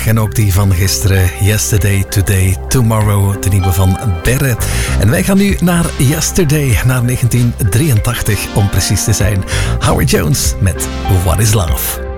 En ook die van gisteren, Yesterday, Today, Tomorrow, de nieuwe van Berre. En wij gaan nu naar Yesterday, naar 1983 om precies te zijn. Howard Jones met What is Love?